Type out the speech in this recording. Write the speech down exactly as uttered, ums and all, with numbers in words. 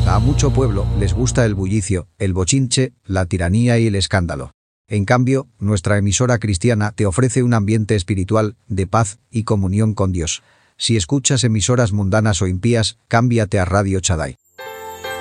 A mucho pueblo les gusta el bullicio, el bochinche, la tiranía y el escándalo. En cambio, nuestra emisora cristiana te ofrece un ambiente espiritual, de paz y comunión con Dios. Si escuchas emisoras mundanas o impías, cámbiate a Radio Shaddai.